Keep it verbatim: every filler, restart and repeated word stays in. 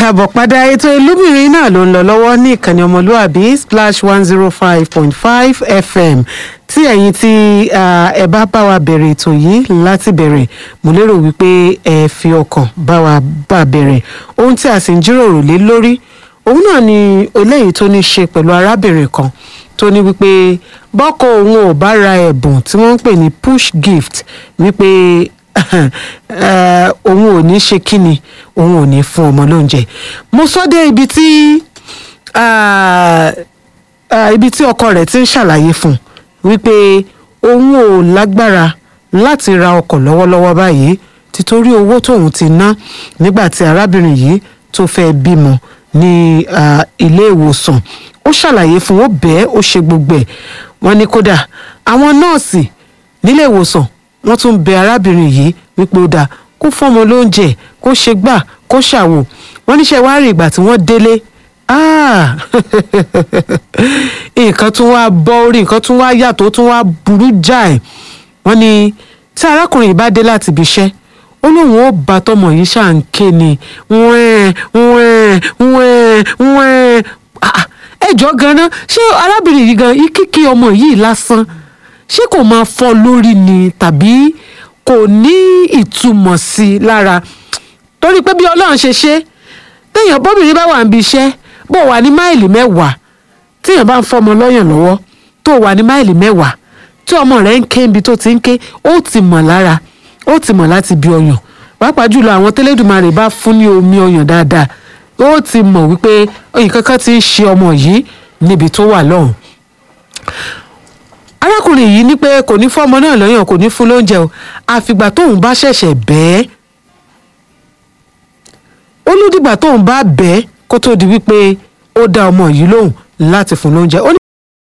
káàbọ̀ padà ètò ìlúbìnrin náà ló ń lọ lọ́wọ́ ní ìkànnì ọmọlúàbí splash one zero five point five fm tí ẹ̀yin tí ẹ bá bá wa bẹ̀rẹ̀ ètò yìí láti bẹ̀rẹ̀ mo lérò wípé ẹ fi ọkàn bá wa bá bẹ̀rẹ̀ ohun tí a sì ń jíròrò lé lórí òun náà ni eléyìí tó ní ṣe pẹ̀lú arábìnrin kan tó ní wípé bọ́kọ òun ò bá ra ẹ̀bùn tí wọ́n ń pè ní push gift wípé òun ò ní ṣe kíni òun ò ní fún ọmọ lóúnjẹ mo sọ dé ibi tí ibi tí ọkọ rẹ̀ ti ń ṣàlàyé fún wípé òun ò lágbára láti ra ọkọ̀ lọ́wọ́lọ́wọ́ báyìí títorí owó tóun ti ná nígbà tí arábìnrin yìí tó fẹ́ bímọ ní ilé ìwòsàn ó ṣàlàyé fún ó bẹ́ẹ̀ ó ṣe gbogbo ẹ̀ wọ́n ní kódà àwọn nọ́ọ̀sì nílé ìwòsàn wọ́n tún bẹ arábìnrin yìí wípé ó dáa kó fọ́mọ lóúnjẹ kó ṣe gbà kó ṣàwò wọ́n níṣẹ́ wá rí ìgbà tí wọ́n délé nǹkan tún wá bọ́ orí nǹkan tún wá yàtọ̀ tún wá burú jáì wọ́n ní tí arákùnrin yìí bá dé láti ibi iṣẹ́ ó lóun ó bá tọmọ yìí ṣáà ń ké ni wẹ́ẹ̀ wẹ́ẹ̀ wẹ́ẹ̀ wẹ́ẹ̀ ẹjọ́ ganan ṣé arábìnrin yìí gan kíkí ọmọ yìí lásán ṣé kò máa fọ́ lórí ni tàbí kò ní ìtumọ̀ sí i lára torí pé bí ọlọ́run ṣe ṣe téèyàn bọ́bìnrin bá wà níbi iṣẹ́ bó wà ní máìlì mẹ́wàá téèyàn bá ń fọmọ lọ́yàn lọ́wọ́ tó wà ní máìlì mẹ́wàá tí ọmọ rẹ̀ ń ké ibi tó ti ń ké ó ti mọ̀ lára ó ti mọ̀ láti bí ọyàn pàápàá jùlọ àwọn tẹ́lẹ̀dùmarè bá fún ní omi ọyàn dáadáa ó ti mọ̀ wípé nǹkan kan ti ń ṣe ọmọ yìí níbi tó wà lọ́hùn arákùnrin yìí ní pé kò ní fọ́mọ náà lọ́yàn kò ní fún lóúnjẹ o àfìgbà tóun bá ṣẹ̀ṣẹ̀ bẹ́ẹ̀ ó ló dìgbà tóun bá bẹ́ẹ̀ kó tó di wípé ó dá ọmọ yìí lóhùn láti fún lóúnjẹ.